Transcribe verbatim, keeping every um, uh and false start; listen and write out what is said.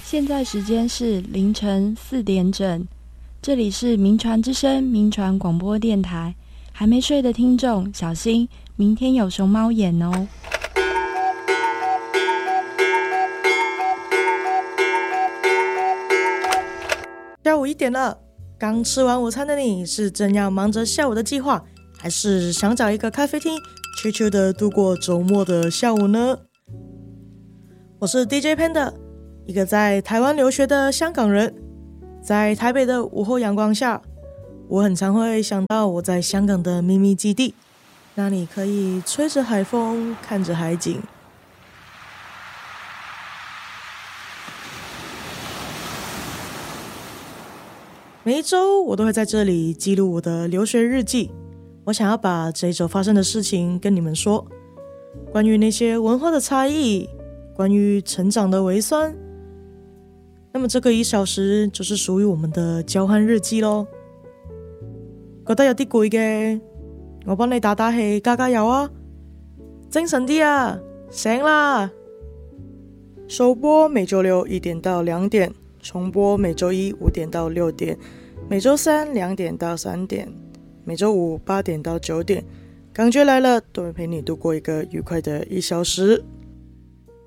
现在时间是凌晨四点整，这里是民传之声民传广播电台。还没睡的听众小心，明天有熊猫眼哦。 下午一点了，刚吃完午餐的你是正要忙着下午的计划，还是想找一个咖啡厅悄悄的度过周末的下午呢？我是 D J Panda， 一个在台湾留学的香港人。在台北的午后阳光下，我很常会想到我在香港的秘密基地，那里可以吹着海风，看着海景。每一周我都会在这里记录我的留学日记，我想要把这一周发生的事情跟你们说，关于那些文化的差异，关于成长的微酸。那么这个一小时就是属于我们的交换日记咯。覺得有啲攰嘅，我幫你打打氣，加加油啊！精神啲啊，醒啦！首播每周六一點到兩點，重播每周一五點到六點，每周三兩點到三點，每周五八點到九點。感覺來了，都會陪你度過一個愉快的一小時。